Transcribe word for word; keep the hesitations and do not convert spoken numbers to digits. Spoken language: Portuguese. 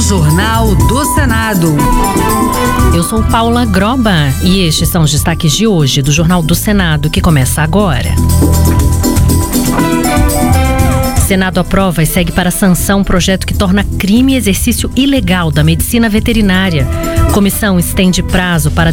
Jornal do Senado. Eu sou Paula Groba e estes são os destaques de hoje do Jornal do Senado, que começa agora. Senado aprova e segue para sanção um projeto que torna crime exercício ilegal da medicina veterinária. Comissão estende prazo para